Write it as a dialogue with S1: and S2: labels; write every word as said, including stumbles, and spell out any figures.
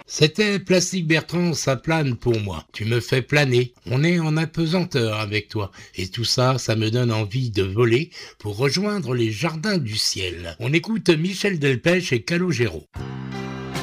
S1: C'était Plastique Bertrand, ça plane pour moi. Tu me fais planer. On est en apesanteur avec toi. Et tout ça, ça me donne envie de voler pour rejoindre les jardins du ciel. On écoute Michel Delpech et Calogero.